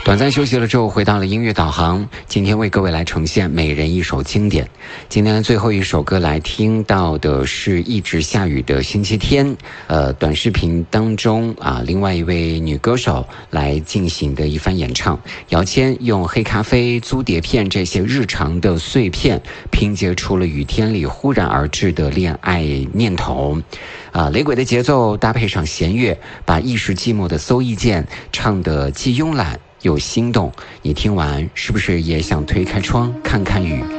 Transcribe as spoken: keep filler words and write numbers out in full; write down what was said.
短暂休息了之后，回到了音乐导航，今天为各位来呈现每人一首经典。今天的最后一首歌来听到的是一直下雨的星期天，呃，短视频当中啊，另外一位女歌手来进行的一番演唱。姚谦用黑咖啡、租碟片这些日常的碎片，拼接出了雨天里忽然而至的恋爱念头。啊，雷鬼的节奏搭配上弦乐，把一时寂寞的邹艺健唱得既慵懒又心动。你听完是不是也想推开窗看看雨？